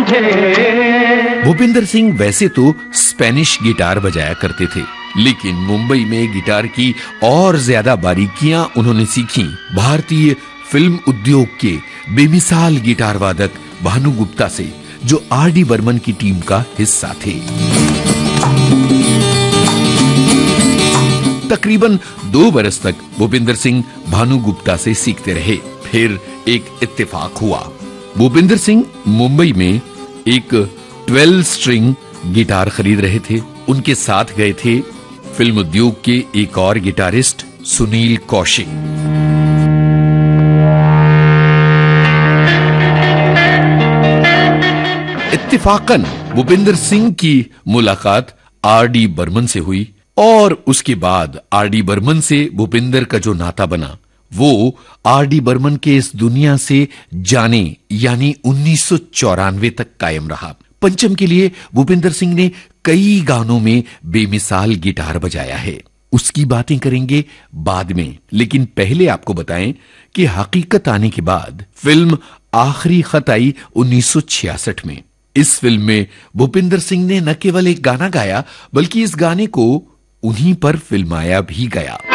मुझे। भूपिंदर सिंह वैसे तो स्पेनिश गिटार बजाया करते थे, लेकिन मुंबई में गिटार की और ज्यादा बारीकियां उन्होंने सीखी भारतीय फिल्म उद्योग के बेमिसाल गिटार वादक भानु गुप्ता से, जो आर.डी. बर्मन की टीम का हिस्सा थे। तकरीबन 2 बरस तक भूपिंदर सिंह भानु गुप्ता से सीखते रहे। फिर एक इत्तेफाक हुआ। भूपिंदर सिंह मुंबई में एक 12 स्ट्रिंग गिटार खरीद रहे थे। उनके साथ गए थे फिल्म उद्योग के एक और गिटारिस्ट सुनील कौशिक। इत्तेफाकन भूपिंदर सिंह की मुलाकात आर.डी. बर्मन से हुई और उसके बाद आर.डी. बर्मन से भूपिंदर का जो नाता बना वो आर.डी. बर्मन के इस दुनिया से जाने यानी 1994 तक कायम रहा। पंचम के लिए भूपिंदर सिंह ने कई गानों में बेमिसाल गिटार बजाया है। उसकी बातें करेंगे बाद में, लेकिन पहले आपको बताएं कि हकीकत आने के बाद फिल्म आखिरी खत आई 1966 में। इस फिल्म में भूपिंदर सिंह ने न केवल एक गाना गाया, बल्कि इस गाने को उन्हीं पर फिल्माया भी गया।